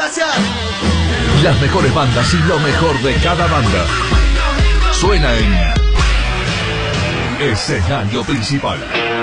Gracias. Las mejores bandas y lo mejor de cada banda suena en Escenario Principal.